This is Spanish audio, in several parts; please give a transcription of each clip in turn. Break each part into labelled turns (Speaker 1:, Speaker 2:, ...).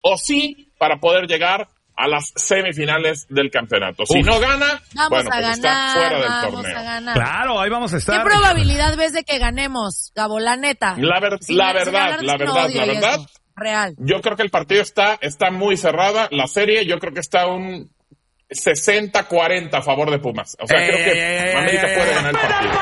Speaker 1: o sí para poder llegar a las semifinales del campeonato. Si no gana, está fuera del torneo.
Speaker 2: A ganar.
Speaker 3: Claro, ahí vamos a estar.
Speaker 2: ¿Qué probabilidad ves de que ganemos, Gabo? La neta.
Speaker 1: La verdad.
Speaker 2: Real.
Speaker 1: Yo creo que el partido está muy cerrada. La serie, yo creo que está un 60-40 a favor de Pumas. O sea, creo que América puede ganar el partido.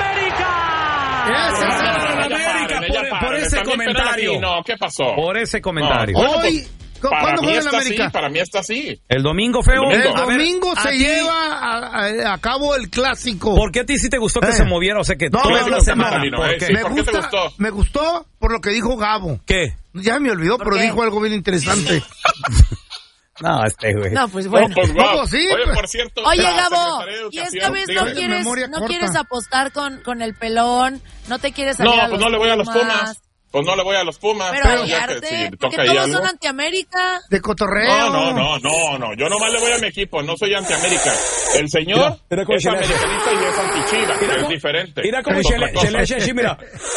Speaker 3: Por ese comentario.
Speaker 1: No, ¿qué pasó?
Speaker 3: Por ese comentario.
Speaker 4: Hoy... ¿Cuándo juega el América?
Speaker 1: Para mí está así.
Speaker 3: El domingo, feo.
Speaker 4: El domingo se lleva a cabo el clásico.
Speaker 3: ¿Por qué a ti sí te gustó que se moviera? O sea, que toda la semana.
Speaker 1: ¿Por qué te gustó?
Speaker 4: Me gustó por lo que dijo Gabo.
Speaker 3: ¿Qué?
Speaker 4: Ya me olvidó, pero dijo algo bien interesante.
Speaker 3: No, güey.
Speaker 2: No, pues bueno.
Speaker 4: ¿Cómo sí?
Speaker 1: Oye, por cierto.
Speaker 2: Oye, Gabo, ¿y esta vez no quieres apostar con el pelón? ¿No te quieres salir a los
Speaker 1: no le voy a los Pumas. Pues no le voy a los Pumas.
Speaker 2: Pero ya porque todos son anti-América.
Speaker 4: De cotorreo.
Speaker 1: No. Yo nomás le voy a mi equipo. No soy anti-América. El señor es americanista y es anti-Chiva. Es diferente.
Speaker 3: Mira cómo se le echa así, mira.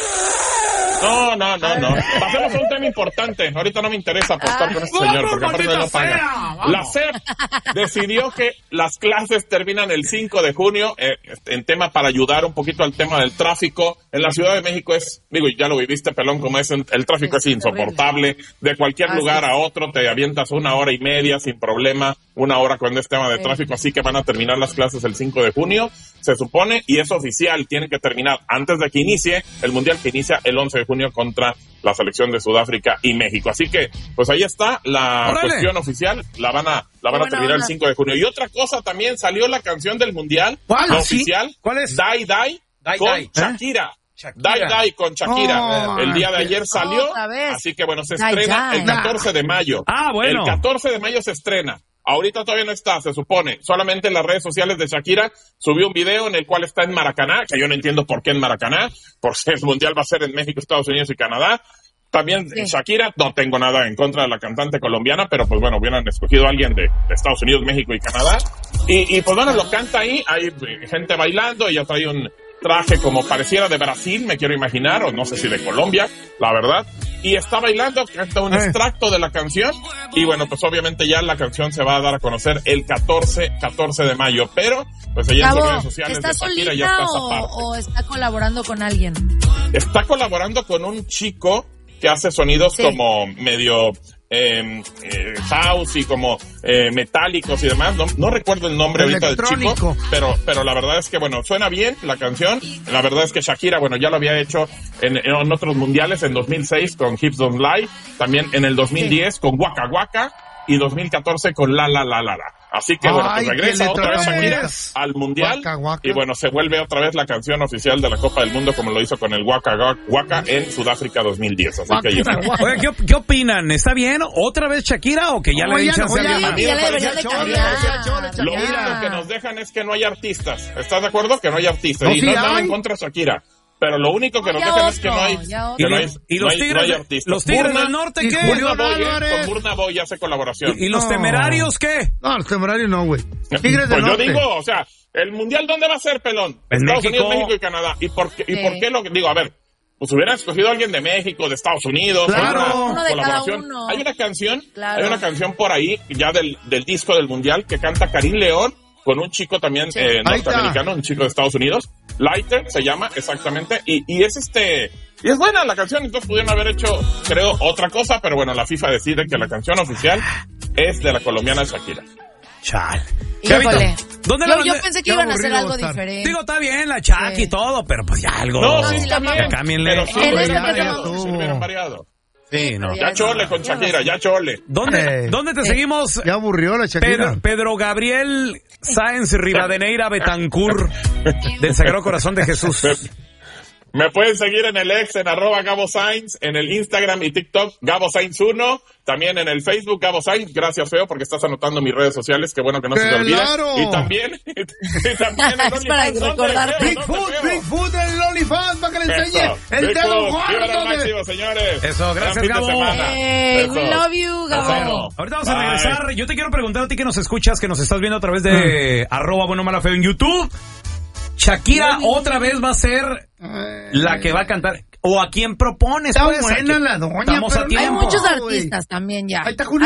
Speaker 1: No. Pasemos a un tema importante. Ahorita no me interesa apostar con este señor, porque aparte no paga. La SEP decidió que las clases terminan el 5 de junio, en tema para ayudar un poquito al tema del tráfico. En la Ciudad de México ya lo viviste, pelón, como es, el tráfico es insoportable. De cualquier lugar a otro te avientas 1 hora y media sin problema, 1 hora cuando es tema de tráfico, así que van a terminar las clases el 5 de junio, se supone, y es oficial, tienen que terminar antes de que inicie el Mundial, que inicia el 11 de junio contra la selección de Sudáfrica y México. Así que, pues ahí está la cuestión oficial, la van a terminar el 5 de junio. Y otra cosa también, salió la canción del Mundial, la oficial.
Speaker 3: ¿Cuál es?
Speaker 1: Die con Shakira. Die con Shakira. El día de ayer salió, así que bueno, se estrena el 14 de mayo. El 14 de mayo se estrena. Ahorita todavía no está, se supone. Solamente en las redes sociales de Shakira subió un video en el cual está en Maracaná, que yo no entiendo por qué en Maracaná, porque el Mundial va a ser en México, Estados Unidos y Canadá. También Shakira, no tengo nada en contra de la cantante colombiana, pero pues bueno, hubieran escogido a alguien de Estados Unidos, México y Canadá. Y pues bueno, lo canta ahí, hay gente bailando, ella trae un traje como pareciera de Brasil, me quiero imaginar, o no sé si de Colombia, la verdad. Y está bailando, canta un extracto de la canción. Y bueno, pues obviamente ya la canción se va a dar a conocer el 14 de mayo. Pero, pues allá en sus redes sociales de Shakira ya está esa parte.
Speaker 2: ¿O está colaborando con alguien?
Speaker 1: Está colaborando con un chico que hace sonidos como medio house y como metálicos y demás. No recuerdo el nombre ahorita del chico, pero la verdad es que bueno, suena bien la canción. La verdad es que Shakira, bueno, ya lo había hecho en otros mundiales, en 2006 con Hips Don't Lie, también en el 2010 con Waka Waka y 2014 con La La La La La. Así que bueno, pues regresa otra vez Shakira al Mundial. Waka, Waka. Y bueno, se vuelve otra vez la canción oficial de la Copa del Mundo, como lo hizo con el Waka Waka en Sudáfrica 2010. Así que ya.
Speaker 3: Oye, ¿qué opinan? ¿Está bien otra vez Shakira o que ya le echan
Speaker 1: Lo único que nos dejan es que no hay artistas. ¿Estás de acuerdo? Que no hay artistas. Y no es nada en contra de Shakira. Pero lo único que nos dejan es que no hay artistas.
Speaker 3: ¿Los Tigres del Norte qué?
Speaker 1: Con Burna Boy hace colaboración.
Speaker 3: ¿Y los Temerarios qué?
Speaker 4: No, los Temerarios no, güey.
Speaker 1: Tigres del Norte. Yo digo, o sea, ¿el Mundial dónde va a ser, pelón? Estados Unidos, México y Canadá. ¿Y por qué lo que digo? A ver, pues hubieran escogido a alguien de México, de Estados Unidos.
Speaker 4: Claro.
Speaker 2: Uno de
Speaker 1: colaboración.
Speaker 2: cada uno.
Speaker 1: Hay una canción por ahí, ya del disco del Mundial, que canta Karim León con un chico también norteamericano, un chico de Estados Unidos. Lighter se llama exactamente, y es y es buena la canción. Entonces pudieron haber hecho, creo, otra cosa, pero bueno, la FIFA decide que la canción oficial es de la colombiana Shakira.
Speaker 3: Chal.
Speaker 2: Híjole.
Speaker 3: ¿Dónde
Speaker 2: yo pensé que iban a hacer algo diferente.
Speaker 3: Digo, está bien la Shaki y todo, pero pues ya algo.
Speaker 1: No, sí está bien.
Speaker 3: Cámbienle.
Speaker 1: Pero sí hubieran variado.
Speaker 3: Sí, no.
Speaker 1: Ya chole con Shakira, ya chole.
Speaker 3: ¿Dónde te seguimos?
Speaker 4: Ya aburrió la Shakira.
Speaker 3: Pedro Gabriel Sáenz Rivadeneira Betancur del Sagrado Corazón de Jesús.
Speaker 1: Me pueden seguir en el ex, en @Gabo Sainz, en el Instagram y TikTok, Gabo Sainz 1, también en el Facebook, Gabo Sainz. Gracias, Feo, porque estás anotando mis redes sociales, qué bueno que no se te olvide.
Speaker 4: ¡Claro!
Speaker 1: Y también
Speaker 2: es para recordarte.
Speaker 4: Bigfoot el OnlyFans, para que le enseñe el dedo gordo.
Speaker 1: Señores.
Speaker 3: Eso, gracias, Gabo.
Speaker 2: We love you, Gabo.
Speaker 3: Ahorita vamos a regresar. Yo te quiero preguntar a ti que nos escuchas, que nos estás viendo a través de @BuenoMalaFeo en YouTube. Shakira otra vez va a ser la que va a cantar. ¿O a quién propones?
Speaker 4: Está buena la doña.
Speaker 3: Estamos a tiempo.
Speaker 2: Hay muchos artistas también ya.
Speaker 4: Ahí está Julio